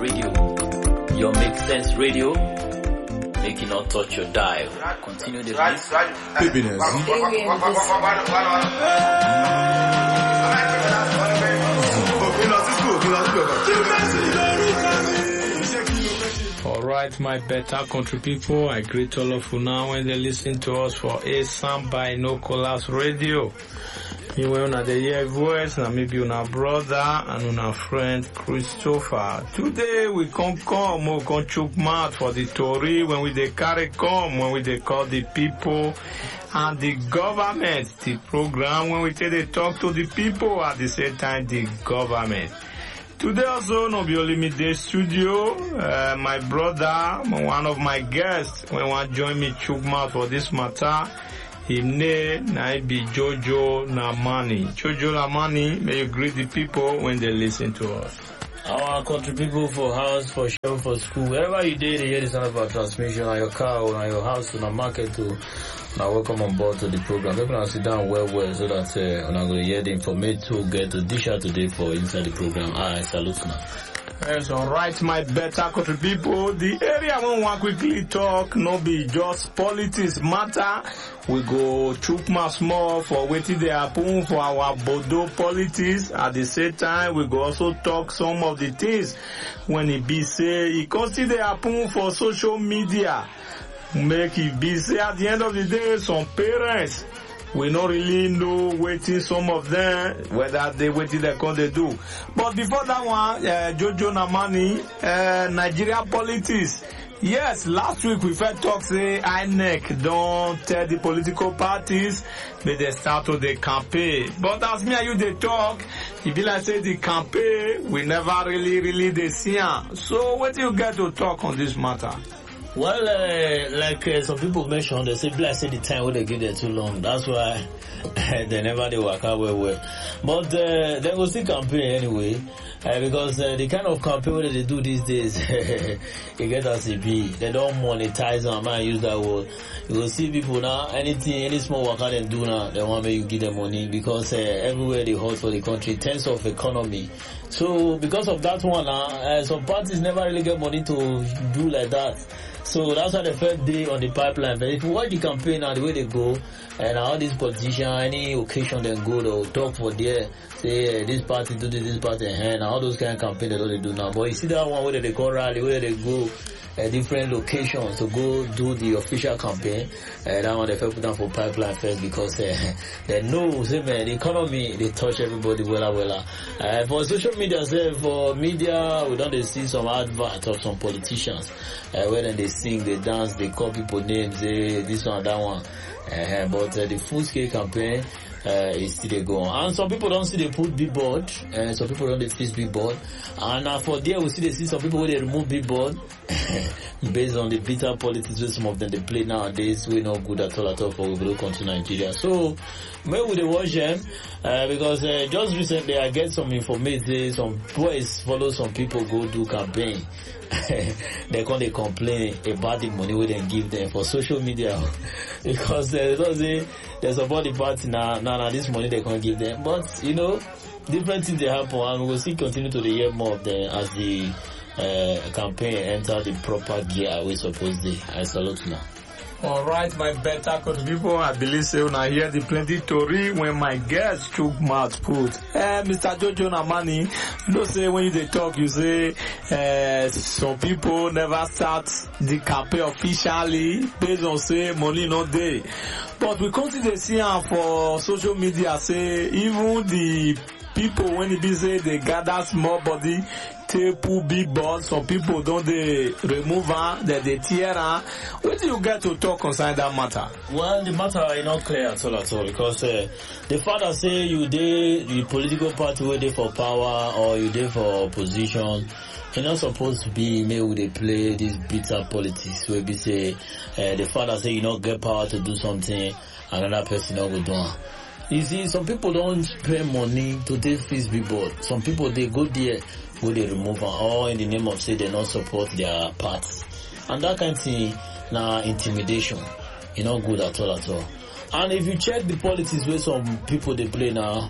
Radio. Your Make Sense Radio. Make it not touch your dial. Continue the list. Alright, my better country people, I greet all of you now when they listen to us for a Sound by Nocolas Radio. You will not hear voice, now maybe una brother and una friend Christopher. Today we come chook mouth for the story when we they carry come, when we they call the people and the government, the program when we say they talk to the people at the same time the government. Today also, no be only me the studio, my brother, one of my guests, when want join me chook mouth for this matter, him name na be Jojo Namani. Jojo Namani, may you greet the people when they listen to us. Our country people for house, for show, for school, wherever you did, hear the sound of our transmission on your car or on your house, on a market too. Now welcome on board to the program. People now sit down well so that I'm going to hear the information to get to dish out today for inside the program. I salute now. Yes, alright, my better country people. The area we want quickly talk, no be just politics matter. We go chook my small for waiting they happen for our Bodo politics. At the same time, we go also talk some of the things when it be say, it consider happen for social media. Make it be say at the end of the day, some parents, we not really know waiting some of them, whether they waiting they can they do. But before that one, Jojo Namani, Nigeria politics. Yes, last week we first talk say INEC don't tell the political parties, but they start to the campaign. But as me and you they talk, if you like say the campaign, we never really they see. So what do you get to talk on this matter? Well, some people mentioned, they say, say the time when they give them too long. That's why they never they work out well. But they will still campaign anyway, because the kind of campaign that they do these days, you get as it be. They don't monetize them. I use that word. You will see people now, any small worker they do now, they want me to give them money because everywhere they hold for the country, in terms of economy. So because of that one, some parties never really get money to do like that. So that's why the first day on the pipeline. But if you watch the campaign and the way they go, and all these politicians, any occasion they go, they'll talk for there, say this party do this party, and all those kind of campaign that they do now. But you see that one where they go rally, where they go different locations to go do the official campaign, that one they first put down for pipeline first because they know, say man, the economy they touch everybody well. For social media, for media, we don't see some adverts of some politicians where then they sing, they dance, they call people names, this one, that one. But the full scale campaign is still go on. And some people don't see they put billboard, and some people don't they fix billboard. And for there we see some people where they remove billboard based on the bitter politics where some of them they play nowadays. We not good at all for we will come to Nigeria. So maybe they watch them because just recently I get some information. Some boys follow some people go do campaign. They complain about the money we then give them for social media because they don't say there's a body party now this money they can't give them. But you know, different things they happen and we'll still continue to hear more of them as the campaign enter the proper gear we suppose they. I salute now. Alright, my better country people, I believe so now hear the plenty story when my guest chook mouth put. Mr. Jojo Namani, you know say when they talk, you say some people never start the campaign officially based on say money not there. But we consider see for social media say even the people when it be say they gather small body put big balls, some people don't they remove her, they tear her. What do you get to talk concerning that matter? Well, the matter is not clear at all because the father say you did the political party where they for power or you did for opposition. You're not supposed to be maybe they play this bitter politics where we say the father say you not get power to do something, another person not go do it. You see, some people don't spend money to take fix billboard. Some people they go there where they remove them all in the name of say they not support their party. And that kind of thing now intimidation. It's not good at all. And if you check the politics where some people they play now,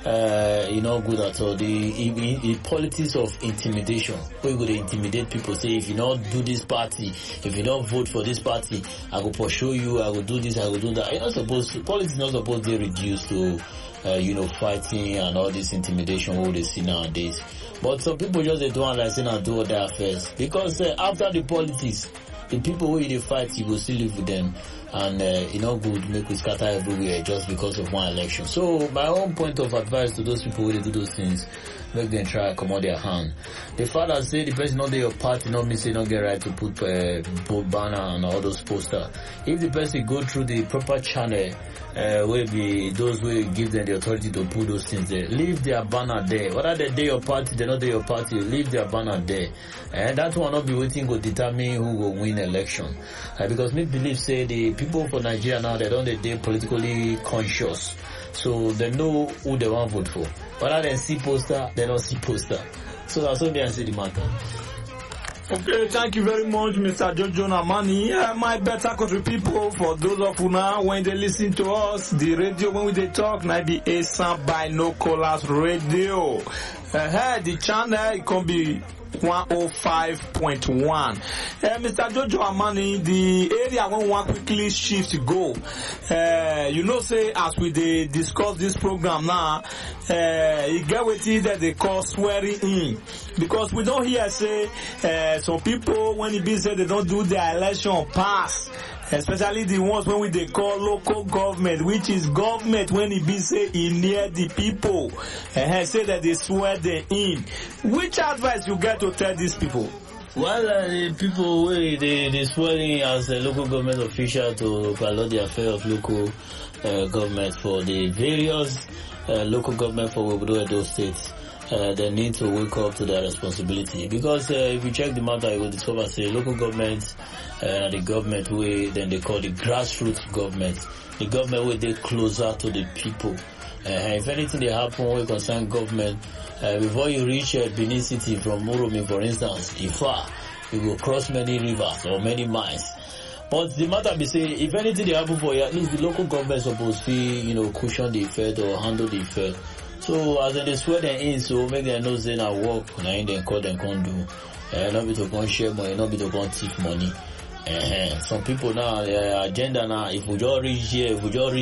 good at all. The politics of intimidation, where you go to intimidate people, say if you don't do this party, if you don't vote for this party, I will pursue you, I will do this, I will do that. Politics is not supposed to be reduced to fighting and all this intimidation what they see nowadays. But some people just they don't like saying and do other affairs. Because after the politics, the people who they fight, you will still live with them. And good make we scatter everywhere just because of one election. So my own point of advice to those people who do those things, make them try to come out their hand. The father say the person not your party, not me say not get right to put banner and all those posters. If the person go through the proper channel, will be those who give them the authority to put those things there. Leave their banner there. Whether they your party, they not your party, leave their banner there. And that will not be waiting to determine who will win election. Because me believe say the people for Nigeria now, they don't they politically conscious. So they know who they want to vote for. Whether they see poster, they don't see poster. So that's what I see the matter. Okay, thank you very much, Mr. Jojo Namani. My better country people, for those of you now, when they listen to us, the radio, when they talk, might be Asan Binoculars Radio. The channel, it can be 105.1. Mr. Jojo Amani, the area when one quickly shift go. Say as we discuss this program now, you get with it that they call swearing in. Because we don't hear say some people when it be said they don't do their election pass. Especially the ones when they call local government, which is government when it be say in near the people, say that they swear them in. Which advice you get to tell these people? Well, the people they swear in as a local government official to follow the affair of local government for the various local government for Edo states. They need to wake up to their responsibility, because if you check the matter, you will discover say local government the government way then they call the grassroots government, the government where they closer to the people. If anything they happen when concern government, before you reach Benin City from Uromi, for instance, Ifa, you will cross many rivers or many miles. But the matter be say, if anything they happen for you, at least the local government supposed to cushion the effect or handle the effect. So as they swear them in, so make them know they not work, and then call them can do. Not be to go share money, not be to go thief money. Some people now, agenda now, if we just reach here,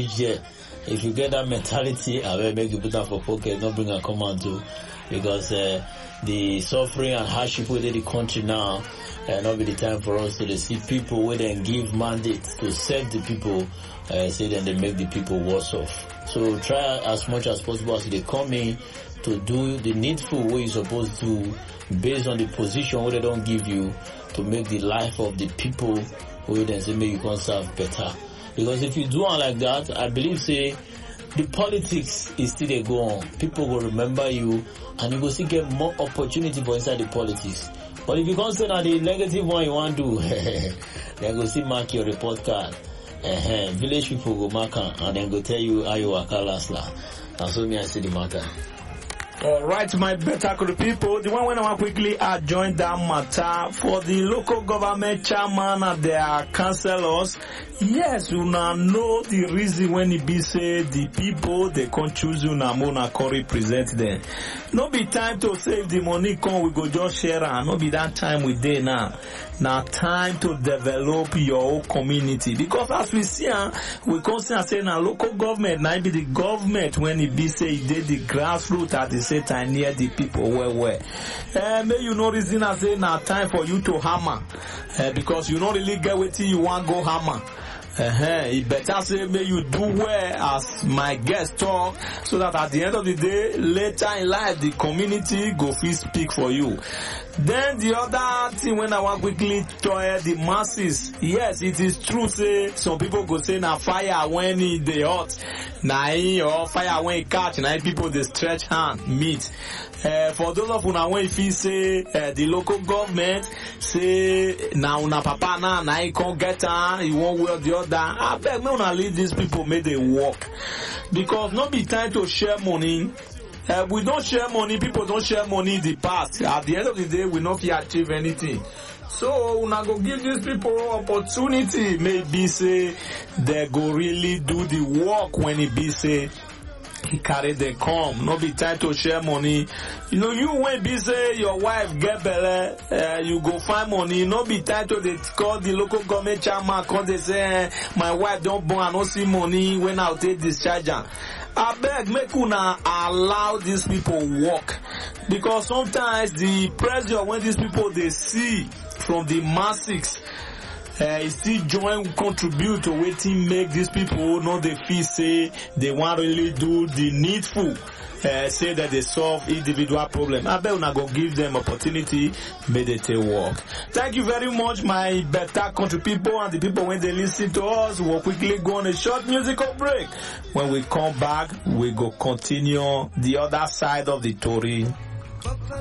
if you get that mentality, I will make you put that for pocket, not bring a command to, because the suffering and hardship within the country now, not be the time for us to see people where they give mandates to serve the people, say then they make the people worse off. So try as much as possible as they come in to do the needful way you're supposed to, based on the position where they don't give you, to make the life of the people where they say make you can serve better. Because if you do it like that, I believe say the politics is still they go on. People will remember you and you will still get more opportunity for inside the politics. But if you can't say that the negative one you want to do, they go see mark your report card. Village people go mark and then go tell you how you work last. That's what me I see the matter. Alright, my better people, the one when I want quickly join that matter for the local government chairman and their councillors. Yes, you now know the reason when it be say the people they can't choose you now mona can represent them. No be time to save the money come we go just share and no be that time we dey now. Now time to develop your own community, because as we see we constantly say now local government now be the government when it be say it did the grassroots at the same time near the people where. May you know reason I say now time for you to hammer because you don't really get what you want go hammer. It better say may you do well as my guest talk, so that at the end of the day, later in life, the community go feel speak for you. Then the other thing when I want quickly tell the masses, yes, it is true say some people go say na fire when it dey hot, or fire when it catch, people they stretch hand meet. For those of una when feel say the local government say na una papa na he can't get you won't wear the other. I beg me una leave these people make they work, because not be time to share money. We don't share money, people don't share money in the past. At the end of the day, we not achieve anything. So we not go give these people opportunity. Maybe say they go really do the work when it be say he carry the come. No be time to share money. You know, you when be say your wife get belle, you go find money. No be time to they call the local government chairman, cause they say my wife don't born, I don't see money when I'll take discharge. I beg, make una allow these people work, because sometimes the pressure when these people they see from the masses, still join contribute to wetin make these people know they feel say they want really do the needful, say that they solve individual problem. I bet una go give them opportunity, may they take work. Thank you very much, my better country people and the people when they listen to us. We'll quickly go on a short musical break. When we come back, we go continue the other side of the story.